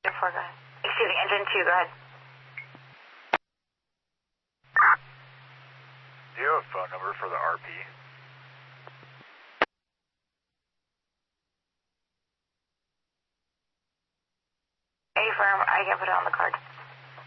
4, go ahead. Excuse me, engine 2, go ahead. Do you have a phone number for the RP? A firm, I can put it on the card.